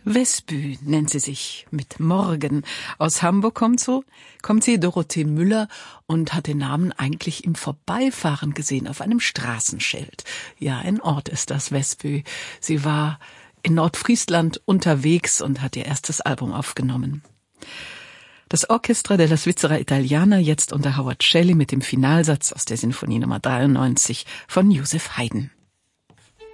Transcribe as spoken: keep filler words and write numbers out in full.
Wesbü nennt sie sich, mit Morgen. Aus Hamburg kommt so, kommt sie, Dorothee Müller, und hat den Namen eigentlich im Vorbeifahren gesehen, auf einem Straßenschild. Ja, ein Ort ist das, Wesbü. Sie war in Nordfriesland unterwegs und hat ihr erstes Album aufgenommen. Das Orchestra della Svizzera Italiana, jetzt unter Howard Shelley mit dem Finalsatz aus der Sinfonie Nummer dreiundneunzig von Joseph Haydn.